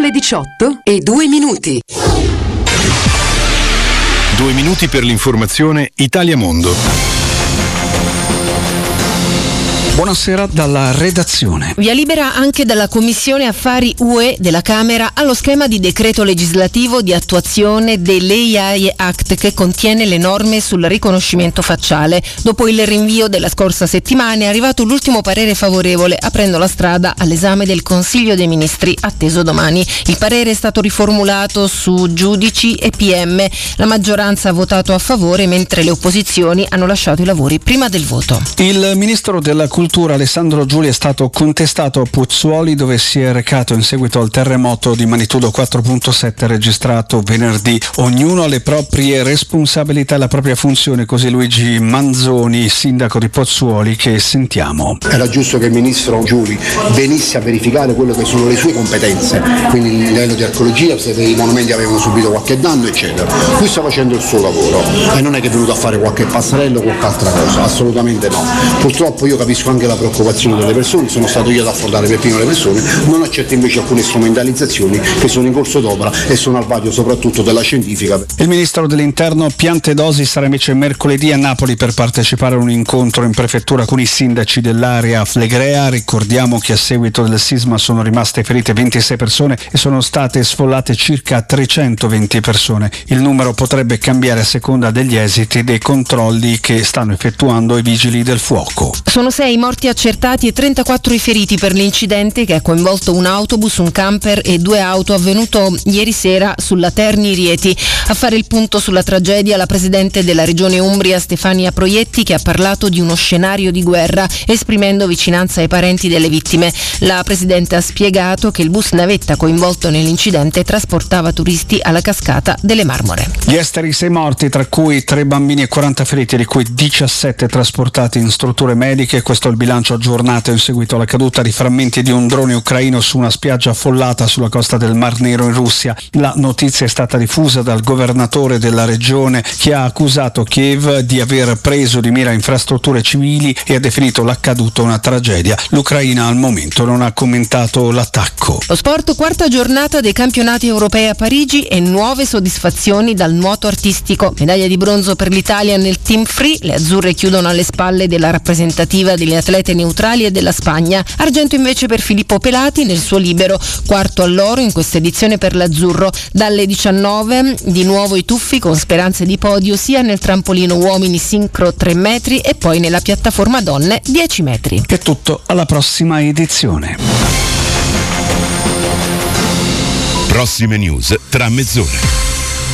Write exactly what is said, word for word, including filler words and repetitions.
le diciotto e due minuti. Due minuti per l'informazione Italia Mondo. Buonasera dalla redazione. Via libera anche dalla Commissione Affari U E della Camera allo schema di decreto legislativo di attuazione dell'A I Act che contiene le norme sul riconoscimento facciale. Dopo il rinvio della scorsa settimana è arrivato l'ultimo parere favorevole, aprendo la strada all'esame del Consiglio dei Ministri atteso domani. Il parere è stato riformulato su giudici e P M. La maggioranza ha votato a favore, mentre le opposizioni hanno lasciato i lavori prima del voto. Il ministro della Cultura Alessandro Giuli è stato contestato a Pozzuoli, dove si è recato in seguito al terremoto di magnitudo quattro virgola sette registrato venerdì. Ognuno ha le proprie responsabilità e la propria funzione, così Luigi Manzoni, sindaco di Pozzuoli, che sentiamo. Era giusto che il ministro Giuli venisse a verificare quello che sono le sue competenze, quindi il livello di archeologia, se i monumenti avevano subito qualche danno, eccetera. Qui sta facendo il suo lavoro e non è che è venuto a fare qualche passarello o qualche altra cosa, assolutamente no. Purtroppo io capisco anche la preoccupazione delle persone, sono stato io ad affrontare per primo le persone, non accetto invece alcune strumentalizzazioni che sono in corso d'opera e sono al vaglio soprattutto della scientifica. Il ministro dell'Interno Piantedosi sarà invece mercoledì a Napoli per partecipare a un incontro in prefettura con i sindaci dell'area Flegrea. Ricordiamo che a seguito del sisma sono rimaste ferite ventisei persone e sono state sfollate circa trecentoventi persone. Il numero potrebbe cambiare a seconda degli esiti dei controlli che stanno effettuando i vigili del fuoco. Sono sei i morti accertati e trentaquattro i feriti per l'incidente che ha coinvolto un autobus, un camper e due auto avvenuto ieri sera sulla Terni-Rieti. A fare il punto sulla tragedia la presidente della regione Umbria Stefania Proietti, che ha parlato di uno scenario di guerra esprimendo vicinanza ai parenti delle vittime. La presidente ha spiegato che il bus navetta coinvolto nell'incidente trasportava turisti alla cascata delle Marmore. Gli esteri sei morti, tra cui tre bambini e quaranta feriti, di cui diciassette trasportati in strutture mediche. Questo è il bilancio aggiornato in seguito alla caduta di frammenti di un drone ucraino su una spiaggia affollata sulla costa del Mar Nero in Russia. La notizia è stata diffusa dal governatore della regione, che ha accusato Kiev di aver preso di mira infrastrutture civili e ha definito l'accaduto una tragedia. L'Ucraina al momento non ha commentato l'attacco. Lo sport, quarta giornata dei campionati europei a Parigi e nuove soddisfazioni dal nuoto artistico. Medaglia di bronzo per l'Italia nel team free, le azzurre chiudono alle spalle della rappresentativa degli atlete neutrali e della Spagna. Argento invece per Filippo Pelati nel suo libero, quarto all'oro in questa edizione per l'azzurro. Dalle diciannove di nuovo i tuffi con speranze di podio sia nel trampolino uomini sincro tre metri e poi nella piattaforma donne dieci metri. È tutto, alla prossima edizione. Prossime news tra mezz'ora.